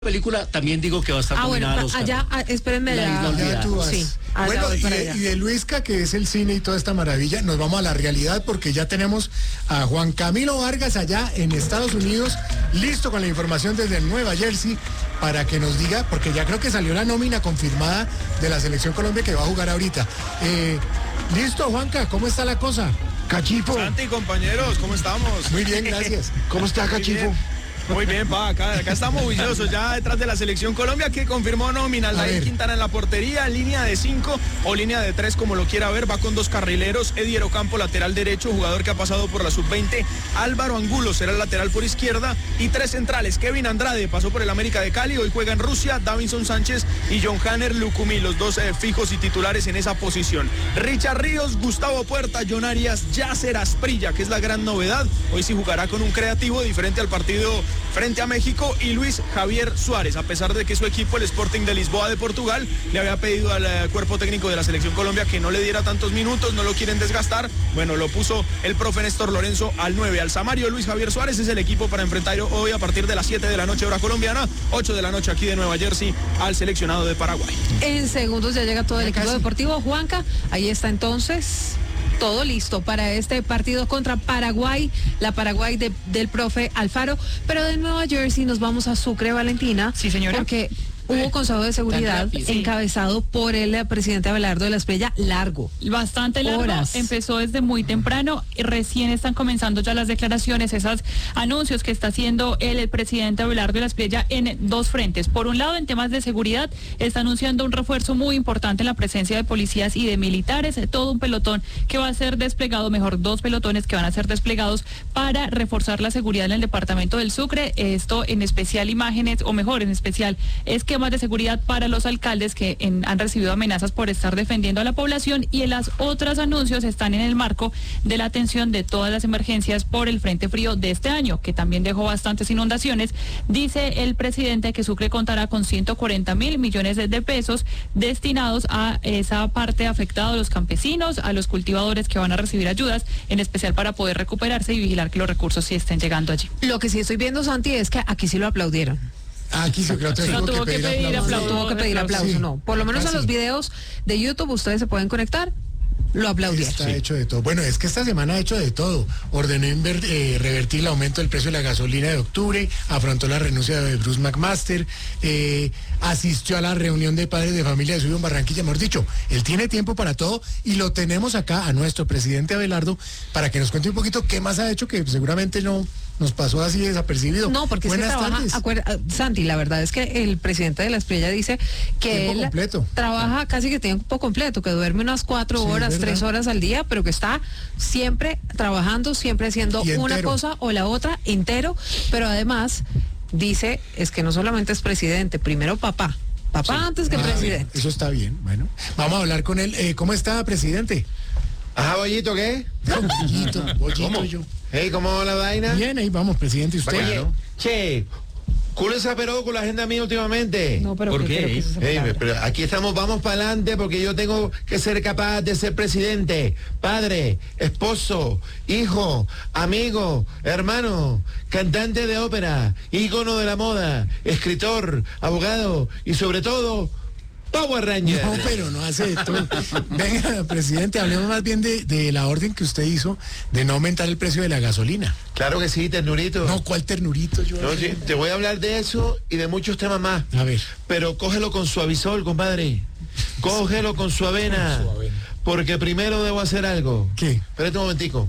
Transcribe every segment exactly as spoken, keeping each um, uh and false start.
película también digo que va a estar ah, nominada bueno, al Oscar. allá, ah, espérenme, La ya, Isla Olvidada. Ya tú vas. Sí, allá bueno, voy y para de, allá. y de Luisca, que es el cine y toda esta maravilla, nos vamos a la realidad porque ya tenemos a Juan Camilo Vargas allá en Estados Unidos, listo con la información desde Nueva Jersey para que nos diga, porque ya creo que salió la nómina confirmada de la Selección Colombia que va a jugar ahorita. Eh, listo, Juanca, ¿cómo está la cosa? Cachifo. Santi, compañeros, ¿cómo estamos? Muy bien, gracias. ¿Cómo está, Cachifo? Muy bien, pa, acá, acá estamos juiciosos ya detrás de la Selección Colombia que confirmó nómina. Aldair Quintana en la portería, línea de cinco o línea de tres, como lo quiera ver, va con dos carrileros, Eddie Ocampo, lateral derecho, jugador que ha pasado por la sub veinte, Álvaro Angulo será el lateral por izquierda y tres centrales, Kevin Andrade, pasó por el América de Cali, hoy juega en Rusia, Davinson Sánchez y John Hanner Lucumí, los dos eh, fijos y titulares en esa posición. Richard Ríos, Gustavo Puerta, John Arias, Yasser Asprilla, que es la gran novedad, hoy sí jugará con un creativo diferente al partido frente a México, y Luis Javier Suárez, a pesar de que su equipo, el Sporting de Lisboa de Portugal, le había pedido al uh, cuerpo técnico de la Selección Colombia que no le diera tantos minutos, no lo quieren desgastar, bueno, lo puso el profe Néstor Lorenzo al nueve, al Samario. Luis Javier Suárez es el equipo para enfrentar hoy a partir de las siete de la noche hora colombiana, ocho de la noche aquí de Nueva Jersey, al seleccionado de Paraguay. En segundos ya llega todo el equipo deportivo. Juanca, ahí está entonces todo listo para este partido contra Paraguay, la Paraguay de, del profe Alfaro. Pero de Nueva Jersey nos vamos a Sucre, Valentina. Sí, señora. Porque hubo consejo de seguridad encabezado por el presidente Abelardo de la Espriella, largo. Bastante largo, Horas. Empezó desde muy temprano, y recién están comenzando ya las declaraciones, esos anuncios que está haciendo el, el presidente Abelardo de la Espriella en dos frentes. Por un lado, en temas de seguridad, está anunciando un refuerzo muy importante en la presencia de policías y de militares, todo un pelotón que va a ser desplegado, mejor, dos pelotones que van a ser desplegados para reforzar la seguridad en el departamento del Sucre. Esto en especial imágenes, o mejor, en especial esquemas de seguridad para los alcaldes que en, han recibido amenazas por estar defendiendo a la población, y en las otros anuncios están en el marco de la atención de todas las emergencias por el frente frío de este año, que también dejó bastantes inundaciones. Dice el presidente que Sucre contará con ciento cuarenta mil millones de pesos destinados a esa parte afectada, a los campesinos, a los cultivadores que van a recibir ayudas, en especial para poder recuperarse y vigilar que los recursos sí estén llegando allí. Lo que sí estoy viendo, Santi, es que aquí sí lo aplaudieron. Aquí sí creo que No tuvo que pedir aplauso. No tuvo que pedir aplauso, Sí. no. Por lo menos Acá a los sí. videos de YouTube ustedes se pueden conectar, lo aplaudieron. Está hecho de todo. Bueno, es que esta semana ha hecho de todo. Ordenó inver- eh, revertir el aumento del precio de la gasolina de octubre, afrontó la renuncia de Bruce McMaster, eh, asistió a la reunión de padres de familia de su hijo en Barranquilla. Mejor dicho, él tiene tiempo para todo y lo tenemos acá a nuestro presidente Abelardo para que nos cuente un poquito qué más ha hecho, que seguramente no nos pasó así desapercibido. No, porque es que Buenas trabaja, tardes. acuerda- Santi, la verdad es que el presidente de la Espriella dice que Tiempo él completo. trabaja casi que tiempo completo, que duerme unas cuatro Sí, es horas, verdad. tres horas al día, pero que está siempre trabajando, siempre haciendo Y una entero. cosa o la otra, entero, pero además dice, es que no solamente es presidente, primero papá, papá Sí. antes que Ah, presidente. Eso está bien. Bueno, vamos a hablar con él. Eh, ¿Cómo está, presidente? Ajá, Bollito, ¿qué? No, bollito, bollito ¿Cómo? yo. Hey, ¿cómo va la vaina? Bien, ahí vamos, presidente, ¿y usted? Oye, che, culo se aperó con la agenda mía últimamente. No, pero ¿Por ¿qué qué? quiero que es esa Hey, palabra? pero aquí estamos, vamos para adelante porque yo tengo que ser capaz de ser presidente, padre, esposo, hijo, amigo, hermano, cantante de ópera, ícono de la moda, escritor, abogado y sobre todo, Power Ranger. No, pero no hace de todo. Venga, presidente, hablemos más bien de, de la orden que usted hizo de no aumentar el precio de la gasolina. Claro que sí, ternurito. No, ¿cuál ternurito yo? No, sí, te voy a hablar de eso y de muchos temas más. A ver. Pero cógelo con suavisol, compadre. Cógelo con su avena. Con su avena. Porque primero debo hacer algo. ¿Qué? Espérate un momentico.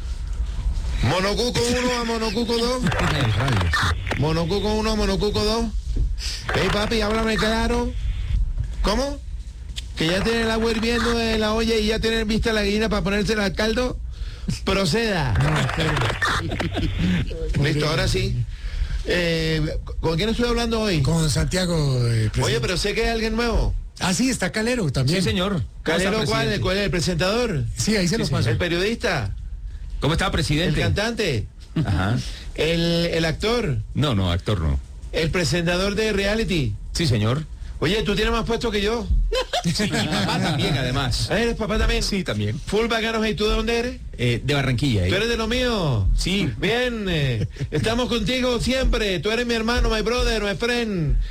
Monocuco uno a Monocuco dos. Monocuco uno a Monocuco dos. Hey, papi, háblame claro. ¿Cómo? ¿Que ya tiene el agua hirviendo de la olla y ya tiene vista la gallina para ponérsela al caldo? Proceda. Listo, ahora sí. Eh, ¿Con quién estoy hablando hoy? Con Santiago, eh, presidente. Oye, pero sé que hay alguien nuevo. Ah, sí, está Calero también. Sí, señor. ¿Calero cuál? ¿El, cuál? ¿El presentador? Sí, ahí se lo paso. ¿El periodista? ¿Cómo está, ¿El presidente? cantante? Ajá. ¿El, el actor? No, no, actor no. ¿El presentador de reality? Sí, señor. Oye, ¿tú tienes más puestos que yo? Sí, mi papá también, además. ¿Eres papá también? Sí, también. Full bacanos, ¿y tú de dónde eres? Eh, de Barranquilla. ¿eh? ¿Tú eres de lo mío? Sí. Bien, eh, estamos contigo siempre. Tú eres mi hermano, my brother, my friend.